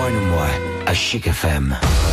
Rejoins-moi à Chic FM.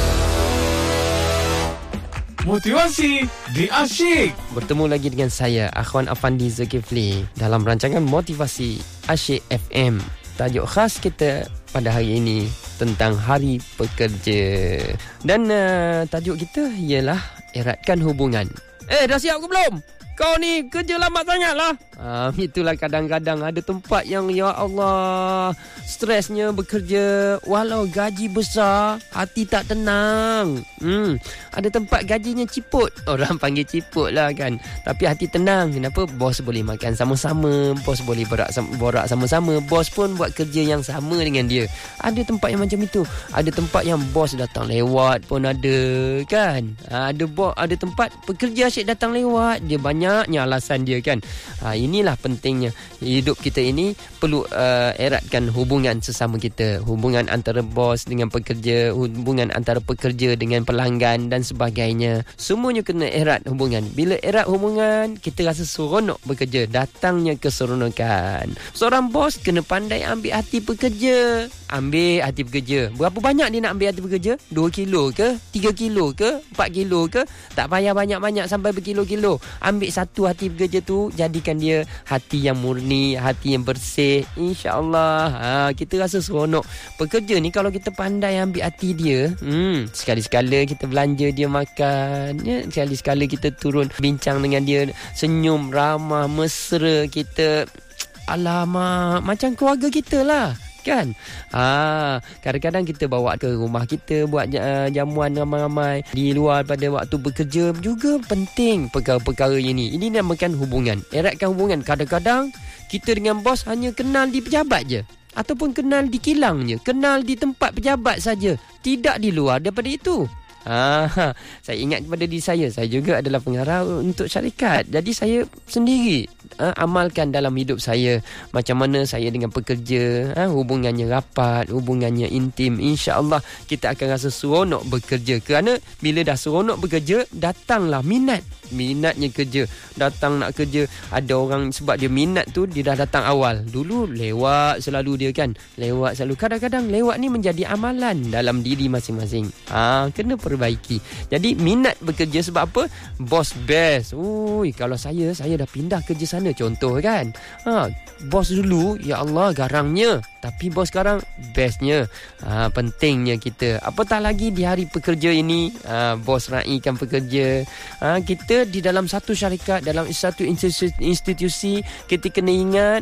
Motivasi di Asyik. Bertemu lagi dengan saya, Akhwan Afandi Zulkifli, dalam rancangan Motivasi Asyik FM. Tajuk khas kita pada hari ini tentang Hari Pekerja. Dan tajuk kita ialah eratkan hubungan. Dah siap ke belum? Kau ni kerja lambat sangat lah. Itulah kadang-kadang ada tempat yang ya Allah, stresnya bekerja, walau gaji besar, hati tak tenang. Ada tempat gajinya ciput, orang panggil ciput lah kan, tapi hati tenang. Kenapa? Bos boleh makan sama-sama, bos boleh borak sama-sama, bos pun buat kerja yang sama dengan dia. Ada tempat yang macam itu. Ada tempat yang bos datang lewat pun ada kan. Ada tempat pekerja asyik datang lewat, dia banyaknya alasan dia kan. Inilah pentingnya hidup kita ini, perlu eratkan hubungan sesama kita, hubungan antara bos dengan pekerja, hubungan antara pekerja dengan pelanggan dan sebagainya. Semuanya kena erat hubungan. Bila erat hubungan, kita rasa seronok bekerja, datangnya keseronokan. Seorang bos kena pandai ambil hati pekerja. Ambil hati pekerja. Berapa banyak dia nak ambil hati pekerja? 2 kilo ke? 3 kilo ke? 4 kilo ke? Tak payah banyak-banyak sampai berkilo-kilo. Ambil satu hati pekerja tu, jadikan dia hati yang murni, hati yang bersih. InsyaAllah kita rasa seronok pekerja ni kalau kita pandai ambil hati dia. Sekali-sekala kita belanja dia makan, sekali-sekala kita turun bincang dengan dia, senyum, ramah, mesra. Kita alamak, macam keluarga kita lah kan. Kadang-kadang kita bawa ke rumah kita, buat jamuan ramai-ramai di luar pada waktu bekerja juga penting. Perkara-perkara ini namakan hubungan, eratkan hubungan. Kadang-kadang kita dengan bos hanya kenal di pejabat je, ataupun kenal di kilang je, kenal di tempat pejabat saja, tidak di luar daripada itu. Saya ingat kepada diri saya juga adalah pengarah untuk syarikat. Jadi saya sendiri amalkan dalam hidup saya, macam mana saya dengan pekerja, hubungannya rapat, hubungannya intim. InsyaAllah kita akan rasa seronok bekerja. Kerana bila dah seronok bekerja, datanglah minatnya kerja, datang nak kerja. Ada orang sebab dia minat tu, dia dah datang awal. Dulu lewat selalu dia kan, lewat selalu. Kadang-kadang lewat ni menjadi amalan dalam diri masing-masing. Kena perbaiki. Jadi minat bekerja. Sebab apa? Bos best. Kalau saya dah pindah kerja sana contoh kan. Bos dulu ya Allah garangnya, tapi bos sekarang bestnya. Pentingnya kita, apatah lagi di hari pekerja ini, bos raikan pekerja. Kita di dalam satu syarikat, dalam satu institusi, kita kena ingat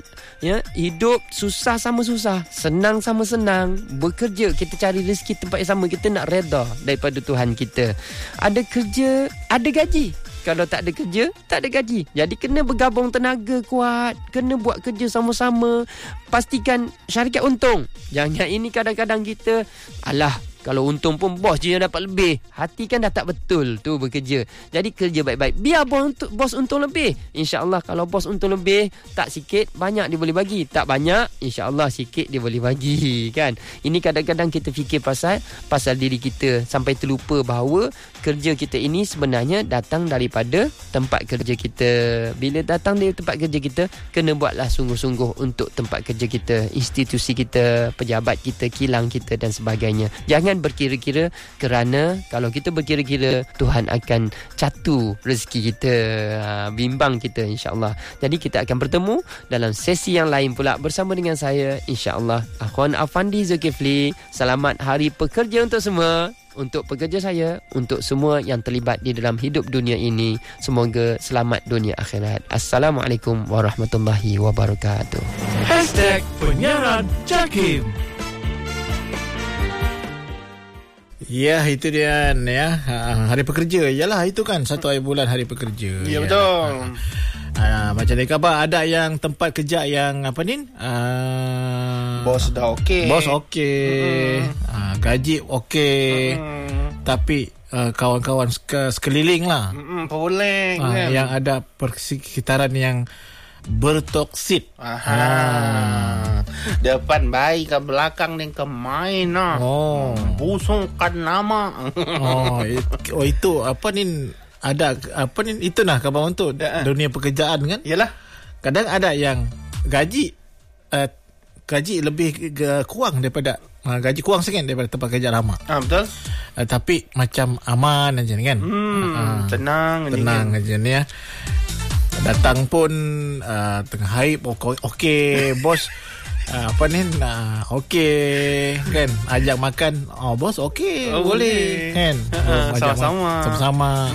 hidup susah sama susah, senang sama senang. Bekerja, kita cari rezeki tempat yang sama, kita nak reda daripada Tuhan kita. Ada kerja, ada gaji. Kalau tak ada kerja, tak ada gaji. Jadi kena bergabung tenaga kuat, kena buat kerja sama-sama, pastikan syarikat untung. Jangan ini kadang-kadang kita, kalau untung pun bos je yang dapat lebih. Hati kan dah tak betul tu bekerja. Jadi kerja baik-baik, biar bos untung lebih. InsyaAllah kalau bos untung lebih, tak sikit, banyak dia boleh bagi. Tak banyak, InsyaAllah sikit dia boleh bagi kan. Ini kadang-kadang kita fikir pasal diri kita, sampai terlupa bahawa kerja kita ini sebenarnya datang daripada tempat kerja kita. Bila datang dari tempat kerja kita, kena buatlah sungguh-sungguh untuk tempat kerja kita, institusi kita, pejabat kita, kilang kita dan sebagainya. Jangan berkira-kira, kerana kalau kita berkira-kira, Tuhan akan catu rezeki kita, bimbang kita insyaAllah. Jadi kita akan bertemu dalam sesi yang lain pula bersama dengan saya insyaAllah, Akhwan Afandi Zulkifli. Selamat Hari Pekerja untuk semua, untuk pekerja saya, untuk semua yang terlibat di dalam hidup dunia ini. Semoga selamat dunia akhirat. Assalamualaikum warahmatullahi wabarakatuh. #penyiaran Jakim. Ya, itu dia Hari Pekerja. Yalah, itu kan satu hari bulan Hari Pekerja. Ya, betul. Macam ni khabar, ada yang tempat kerja yang bos dah okey. Bos okey. Gaji okey. Tapi kawan-kawan sekeliling lah. Boleh kan? Yang ada persekitaran yang bertoksit. Depan baik, ke belakang dan ke main busungkan nama. Itu ada itu nah khabar untuk dunia pekerjaan kan. Yalah, kadang ada yang gaji lebih kurang daripada gaji kurang sikit daripada tempat kerja lama. Betul. Tapi macam aman aja kan. Tenang aja ni ya. Datang pun tengah hari okey bos. Apa ni okey kan, ajak makan bos okey boleh kan, sama-sama.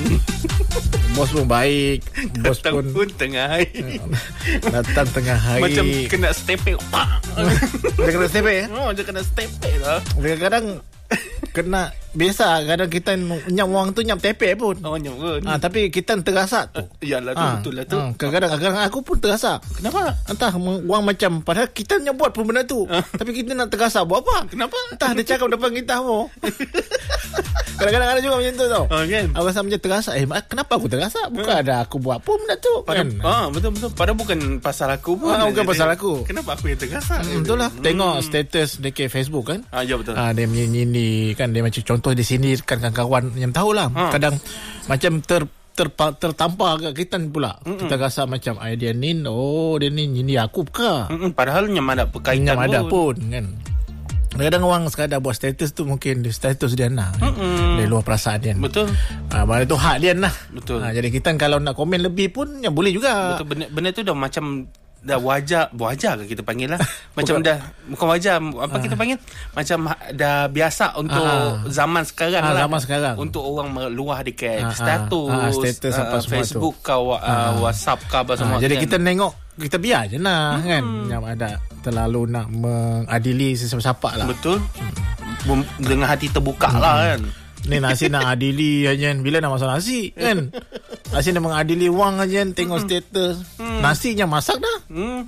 Bos pun baik, bos datang pun tengah hari. Datang tengah hari macam kena stepek. Dia kena stepek dia kena stepek lah. Kadang-kadang kena biasa, kadang kita nyam wang tu nyam tepek pun. Nyam pun. Tapi kita terasa tu. Yalah tu betul lah tu. Kadang-kadang aku pun terasa. Kenapa? Entah wang macam padahal kita nyam buat pun benda tu. Tapi kita nak terasa buat apa? Kenapa? Entah dia cakap depan kita mo. Kadang-kadang ada juga macam tu tau. Kan? Aku rasa macam terasa. Kenapa aku terasa? Bukan ada aku buat pun benda tu kan. Betul-betul. Padahal bukan pasal aku pun. Bukan pasal aku. Kenapa aku yang terasa? Betul lah. Tengok status dekat Facebook kan. Ya betul. Dia menyini kan, dia macam contoh di sini kan kawan-kawan yang tahulah. Kadang macam tertampar kat kita pula. Kita rasa macam dia ni dia ni aku ke. Padahal nyam ada berkaitan pun kan. Kadang-kadang orang sekadar buat status tu mungkin status dia nak dari luar perasaan dia. Betul. Benda tu hak dia lah. Betul. Jadi kita kalau nak komen lebih pun ya boleh juga. Betul. Benda tu dah macam dah wajar ke kita panggil lah. Macam bukan wajar, apa kita panggil, macam dah biasa untuk zaman sekarang lah. Zaman sekarang untuk orang meluah dekat status apa Facebook ke WhatsApp ke apa semua. Jadi kita nengok, kita biar je lah kan. Yang ada terlalu nak mengadili sesiapa lah. Betul. Dengan hati terbuka lah kan. Ni nasi nak adili aja. Bila nak masak nasi kan, nasi nak mengadili wang aja. Tengok status nasinya masak dah.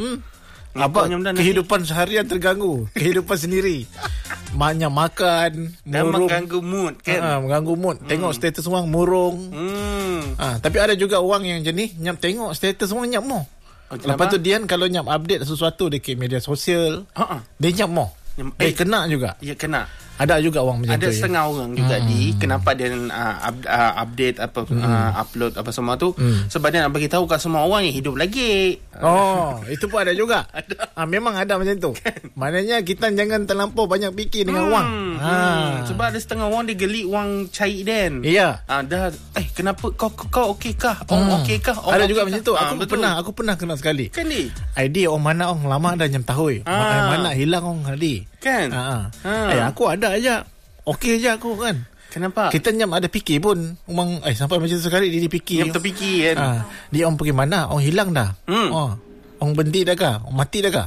Apa kehidupan seharian terganggu, kehidupan sendiri banyak makan dan mengganggu mood kan. Mengganggu mood. Tengok status orang murung. Tapi ada juga orang yang jenis nyam tengok status orang nyam mo. Lepas tu dia kalau nyam update sesuatu dekat media sosial, dia nyam mo. Kena juga. Ya kena. Ada juga orang macam tu. Ada setengah orang juga kenapa dia update apa upload apa semua tu sebab dia nak bagi tahu kat semua orang yang hidup lagi. Itu pun ada juga. Memang ada macam tu. Maknanya kita jangan terlampau banyak fikir dengan wang. Sebab ada setengah orang dia gelik wang cair dan. Iya. Dah kenapa kau okeykah? Okeykah? Ada juga macam tu. Aku pernah kena sekali. Kan ni. ID orang mana orang lama dah nyam tahu. Mana hilang orang tadi. Kan? Aku ada aja. Okey je aku kan. Kenapa? Kita nyam ada fikir pun. Umang sampai macam tu sekali dia fikir. Nyam terfikir kan. Dia orang pergi mana? Orang hilang dah. Orang berhenti dah kah? Orang mati dah kah?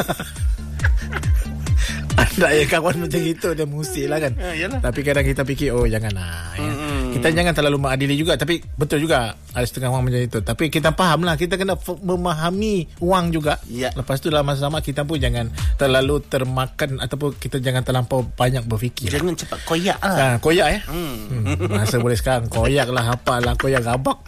Ada ya kawan macam itu, dia musik lah kan. Tapi kadang kita fikir janganlah kita jangan terlalu mengadili juga. Tapi betul juga ada setengah orang macam itu. Tapi kita faham lah, kita kena memahami wang juga. Lepas tu dalam masa sama kita pun jangan terlalu termakan ataupun kita jangan terlampau banyak berfikir. Jangan cepat koyak lah. Koyak masa boleh sekarang koyak lah, apalah koyak gabak.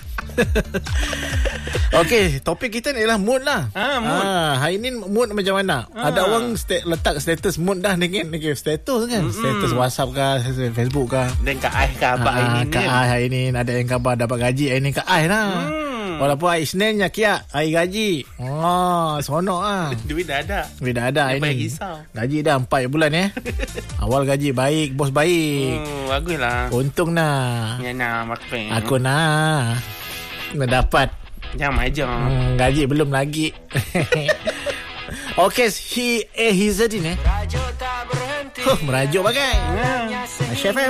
Okey, topik kita ni lah mood lah. Mood. Hari ni mood macam mana? Ada orang letak status mood dah dengan status kan. Status WhatsApp kah, Facebook kah. Dan Kak Ai kah apa hari ni? Kak Ai hari ni ada yang khabar dapat gaji hari ni Kak Ai lah. Walaupun hari Senin Kia hari gaji. Sonok lah. Duit dah ada hari ni. Gaji dah 4 bulan Awal gaji baik, bos baik. Bagus lah. Untung lah. Aku nak dapat. Jangan aja. Gaji belum lagi. Okey, he's a din. Merajuk tak berhenti. Merajuk bagai. Chef